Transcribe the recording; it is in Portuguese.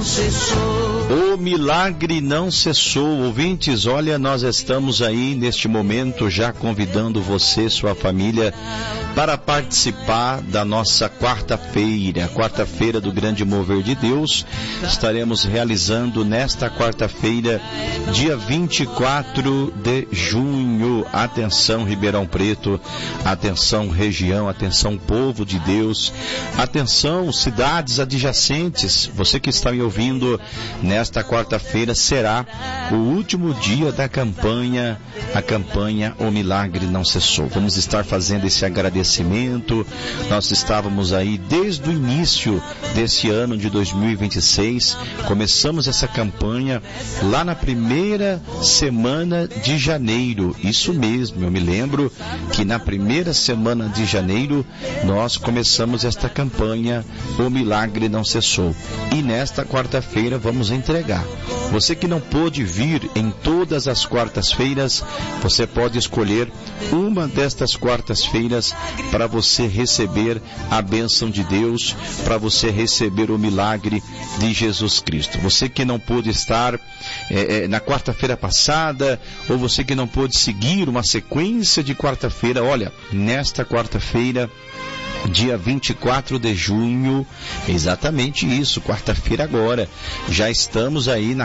O milagre não cessou. Ouvintes, olha, nós estamos aí neste momento já convidando você, sua família, para participar da nossa quarta-feira do Grande Mover de Deus. Estaremos realizando nesta quarta-feira, dia 24 de junho. Atenção, Ribeirão Preto, atenção, região, atenção, povo de Deus, atenção, cidades adjacentes. Você que está me ouvindo, nesta quarta-feira será o último dia da campanha, a campanha O Milagre Não Cessou. Vamos estar fazendo esse agradecimento. Nós estávamos aí desde o início desse ano de 2026, começamos essa campanha lá na primeira semana de janeiro. Isso mesmo, eu me lembro que na primeira semana de janeiro nós começamos esta campanha O Milagre Não Cessou. E nesta quarta-feira vamos entregar. Você que não pôde vir em todas as quartas-feiras, você pode escolher uma destas quartas-feiras para você receber a bênção de Deus, para você receber o milagre de Jesus Cristo. Você que não pôde estar na quarta-feira passada, ou você que não pôde seguir uma sequência de quarta-feira, olha, nesta quarta-feira, dia 24 de junho, exatamente isso, quarta-feira agora, já estamos aí na